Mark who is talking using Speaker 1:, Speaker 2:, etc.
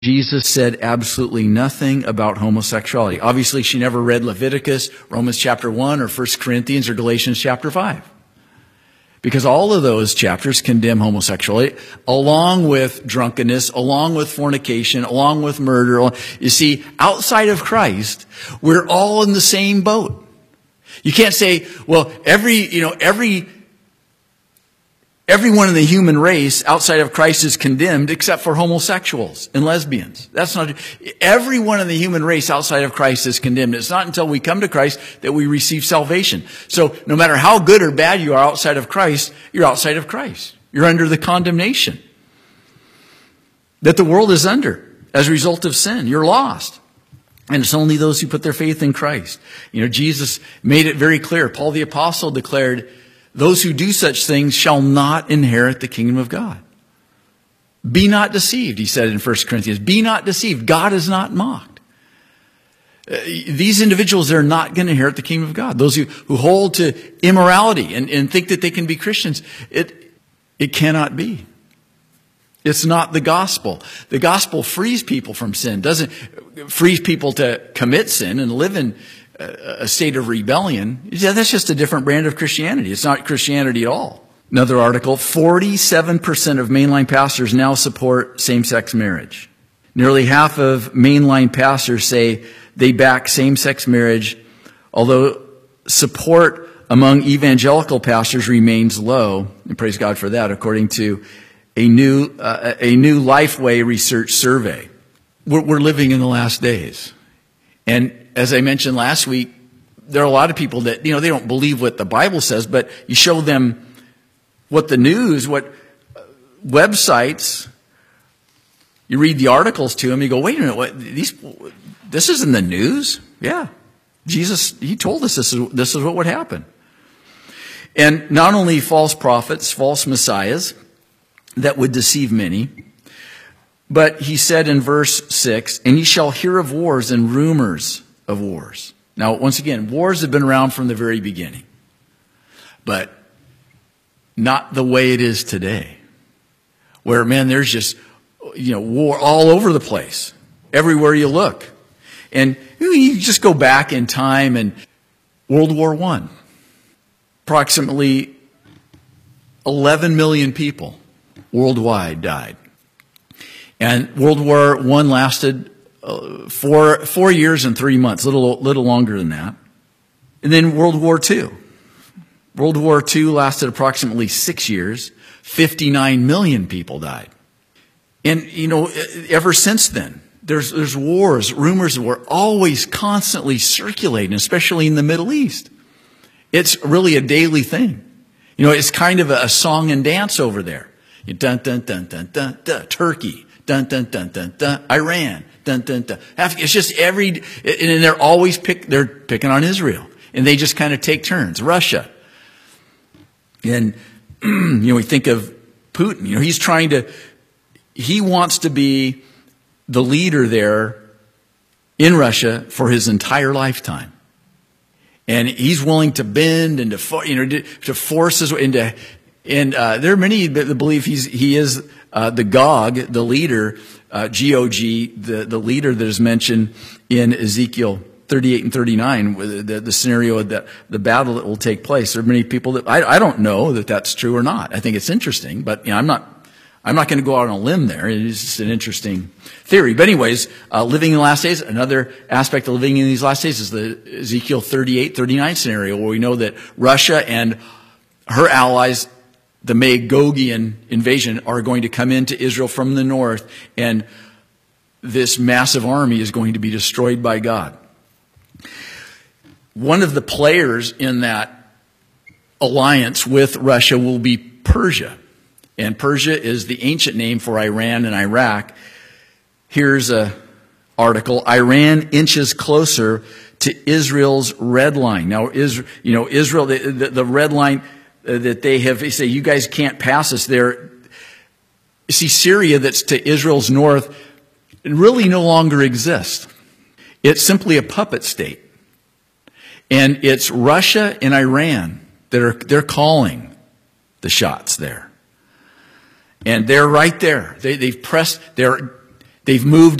Speaker 1: Jesus said absolutely nothing about homosexuality. Obviously, she never read Leviticus, Romans chapter 1, or 1 Corinthians, or Galatians chapter 5. Because all of those chapters condemn homosexuality, along with drunkenness, along with fornication, along with murder. You see, outside of Christ, we're all in the same boat. You can't say, well, everyone in the human race outside of Christ is condemned except for homosexuals and lesbians. That's not, everyone in the human race outside of Christ is condemned. It's not until we come to Christ that we receive salvation. So no matter how good or bad you are outside of Christ, you're outside of Christ. You're under the condemnation that the world is under as a result of sin. You're lost. And it's only those who put their faith in Christ. Jesus made it very clear. Paul the Apostle declared, those who do such things shall not inherit the kingdom of God. Be not deceived, he said in 1 Corinthians. Be not deceived. God is not mocked. These individuals are not going to inherit the kingdom of God. Those who hold to immorality and think that they can be Christians, it cannot be. It's not the gospel. The gospel frees people from sin, doesn't frees people to commit sin and live in a state of rebellion. Yeah, that's just a different brand of Christianity. It's not Christianity at all. Another article, 47% of mainline pastors now support same-sex marriage. Nearly half of mainline pastors say they back same-sex marriage, although support among evangelical pastors remains low, and praise God for that, according to a new Lifeway research survey. We're living in the last days. And as I mentioned last week, there are a lot of people that, they don't believe what the Bible says, but you show them what the news, what websites, you read the articles to them, you go, wait a minute, this isn't the news? Yeah. Jesus, he told us this is what would happen. And not only false prophets, false messiahs that would deceive many, but he said in verse 6, and ye shall hear of wars and rumors of wars. Now, once again, wars have been around from the very beginning, but not the way it is today, where, man, there's just, war all over the place, everywhere you look. And you just go back in time, and World War I, approximately 11 million people worldwide died. And World War I lasted 4 years and 3 months, little longer than that. And then World War II. World War II lasted approximately 6 years. 59 million people died. And, ever since then, there's wars, rumors of war, always constantly circulating, especially in the Middle East. It's really a daily thing. It's kind of a song and dance over there. Dun, dun, dun, dun, dun, dun, Turkey. Dun, dun, dun, dun, dun, Iran. Dun, dun, dun. It's just and they're always they're picking on Israel. And they just kind of take turns. Russia. And, we think of Putin. He wants to be the leader there in Russia for his entire lifetime. And he's willing to bend and to force his way into. And there are many that believe he is the Gog, the leader, G-O-G, the leader that is mentioned in Ezekiel 38 and 39, the scenario of the battle that will take place. There are many people that I don't know that that's true or not. I think it's interesting, but I'm not going to go out on a limb there. It is just an interesting theory. But anyways, living in the last days, another aspect of living in these last days is the Ezekiel 38, 39 scenario, where we know that Russia and her allies, the Magogian invasion, are going to come into Israel from the north, and this massive army is going to be destroyed by God. One of the players in that alliance with Russia will be Persia. And Persia is the ancient name for Iran and Iraq. Here's an article, Iran inches closer to Israel's red line. Now, Israel, the red line that they say, you guys can't pass us there. You see, Syria, that's to Israel's north, really no longer exists. It's simply a puppet state. And it's Russia and Iran they're calling the shots there. And they're right there. They've pressed, They've moved